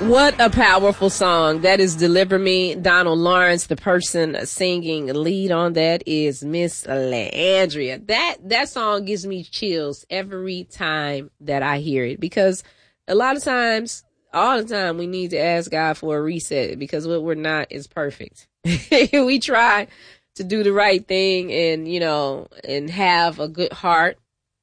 What a powerful song. That is Deliver Me, Donald Lawrence. The person singing lead on that is Miss Leandria. That song gives me chills every time that I hear it, because a lot of times, all the time, we need to ask God for a reset, because what we're not is perfect. We try to do the right thing and, and have a good heart.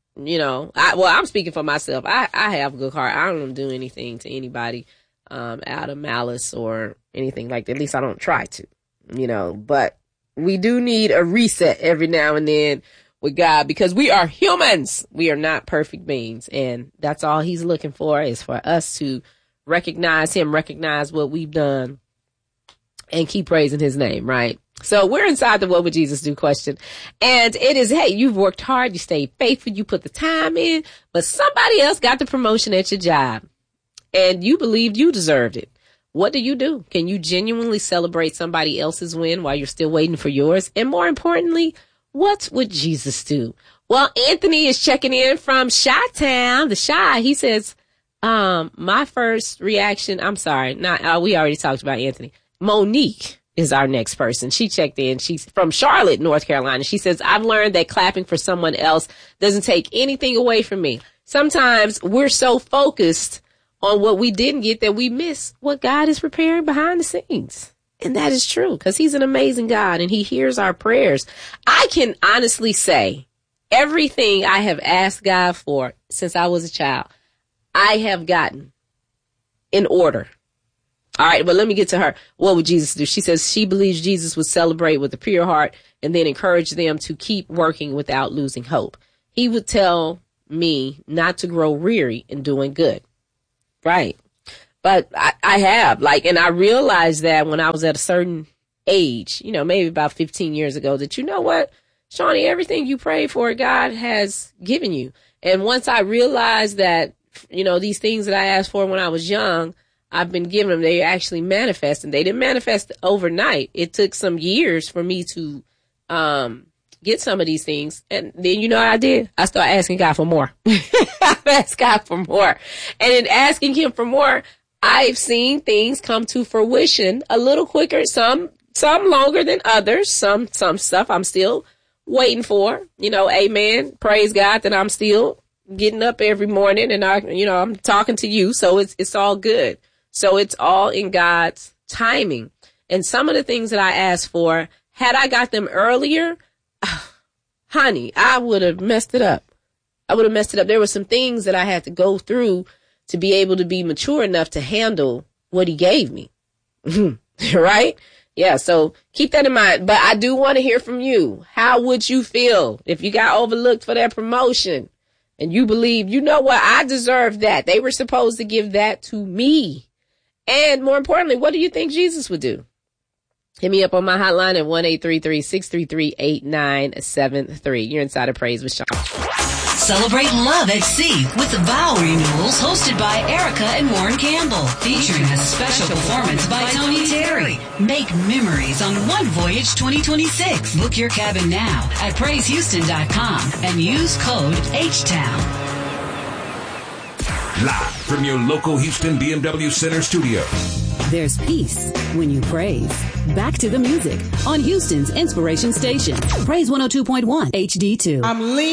I'm speaking for myself. I have a good heart. I don't do anything to anybody out of malice or anything like that. At least I don't try to, but we do need a reset every now and then with God, because we are humans. We are not perfect beings. And that's all he's looking for, is for us to recognize him, recognize what we've done, and keep praising his name, right? So we're inside the What Would Jesus Do question. And it is, hey, you've worked hard, you stayed faithful, you put the time in, but somebody else got the promotion at your job and you believed you deserved it. What do? Can you genuinely celebrate somebody else's win while you're still waiting for yours? And more importantly, what would Jesus do? Well, Anthony is checking in from Chi-Town, the Chi. He says, my first reaction, we already talked about Anthony. Monique is our next person. She checked in. She's from Charlotte, North Carolina. She says, I've learned that clapping for someone else doesn't take anything away from me. Sometimes we're so focused on what we didn't get that we miss what God is preparing behind the scenes. And that is true, because he's an amazing God and he hears our prayers. I can honestly say everything I have asked God for since I was a child, I have gotten in order. All right, but let me get to her. What would Jesus do? She says she believes Jesus would celebrate with a pure heart and then encourage them to keep working without losing hope. He would tell me not to grow weary in doing good. Right. But I have, and I realized that when I was at a certain age, maybe about 15 years ago, that you know what, Shawnee, everything you prayed for, God has given you. And once I realized that, these things that I asked for when I was young, I've been given them. They actually manifest, and they didn't manifest overnight. It took some years for me to get some of these things. And then what I did? I started asking God for more. I asked God for more. And in asking him for more, I've seen things come to fruition a little quicker, some longer than others, some stuff I'm still waiting for. Amen. Praise God that I'm still getting up every morning and I'm talking to you. So it's all good. So it's all in God's timing. And some of the things that I asked for, had I got them earlier, honey, I would have messed it up. There were some things that I had to go through to be able to be mature enough to handle what he gave me. Right? Yeah. So keep that in mind. But I do want to hear from you. How would you feel if you got overlooked for that promotion and you believe, you know what, I deserve that. They were supposed to give that to me. And more importantly, what do you think Jesus would do? Hit me up on my hotline at 1-833-633-8973. You're Inside of Praise with Sean. Celebrate Love at Sea with the vow renewals hosted by Erica and Warren Campbell, featuring a special performance by Tony Terry. Make memories on One Voyage 2026. Book your cabin now at PraiseHouston.com and use code HTOWN. Live from your local Houston BMW Center studio. There's peace when you praise. Back to the music on Houston's Inspiration Station. Praise 102.1 HD2.